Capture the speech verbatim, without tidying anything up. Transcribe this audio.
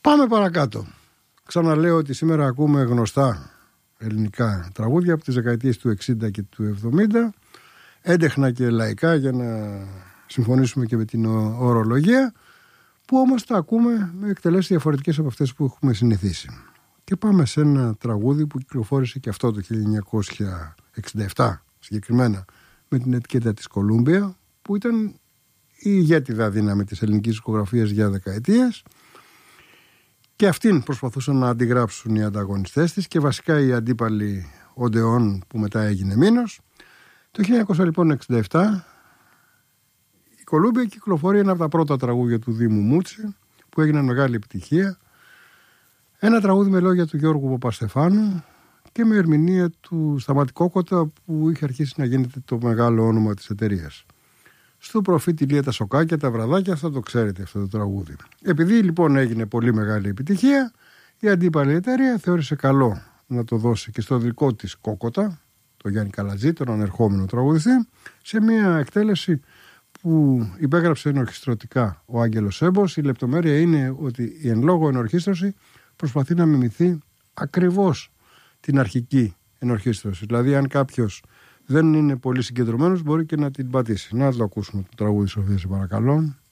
Πάμε παρακάτω. Ξαναλέω ότι σήμερα ακούμε γνωστά ελληνικά τραγούδια από τις δεκαετίες του εξήντα και του εβδομήντα, έντεχνα και λαϊκά για να συμφωνήσουμε και με την ορολογία, που όμως τα ακούμε με εκτελέσεις διαφορετικές από αυτές που έχουμε συνηθίσει. Και πάμε σε ένα τραγούδι που κυκλοφόρησε και αυτό το χίλια εννιακόσια εξήντα επτά συγκεκριμένα με την ετικέτα της Κολούμπια, που ήταν η ηγέτιδα δύναμη της ελληνικής δισκογραφίας για δεκαετίες, και αυτήν προσπαθούσαν να αντιγράψουν οι ανταγωνιστές της και βασικά οι αντίπαλοι Οντεόν, που μετά έγινε Μήνος. Το χίλια εννιακόσια εξήντα επτά η Κολούμπια κυκλοφορεί ένα από τα πρώτα τραγούδια του Δήμου Μούτσι, που έγιναν μεγάλη επιτυχία. Ένα τραγούδι με λόγια του Γιώργου Παπαστεφάνου και με ερμηνεία του Σταματή Κόκοτα, που είχε αρχίσει να γίνεται το μεγάλο όνομα της εταιρείας. Στο προφήτη Λία τα σοκάκια, τα βραδάκια, αυτό το ξέρετε αυτό το τραγούδι. Επειδή λοιπόν έγινε πολύ μεγάλη επιτυχία, η αντίπαλη εταιρεία θεώρησε καλό να το δώσει και στο δικό της Κόκοτα, το Γιάννη Καλατζή, τον ανερχόμενο τραγουδιστή, σε μια εκτέλεση που υπέγραψε ενορχιστρωτικά ο Άγγελος Έμπος. Η λεπτομέρεια είναι ότι η εν λόγω ενορχίστρωση προσπαθεί να μιμηθεί ακριβώς την αρχική ενορχίστρωση. Δηλαδή, αν κάποιος δεν είναι πολύ συγκεντρωμένος, μπορεί και να την πατήσει. Να το ακούσουμε το τραγούδι, Σοφία, σε παρακαλώ.